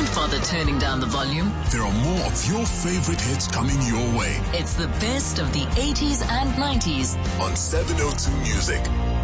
bother turning down the volume. There are more of your favorite hits coming your way. It's the best of the 80s and 90s on 702 Music.